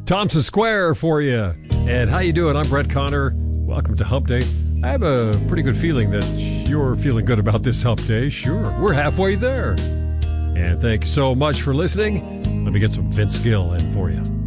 Thompson Square for you. And how you doing? I'm Brett Connor. Welcome to Hump Day. I have a pretty good feeling that you're feeling good about this Hump Day. Sure, we're halfway there. And thank you so much for listening. Let me get some Vince Gill in for you.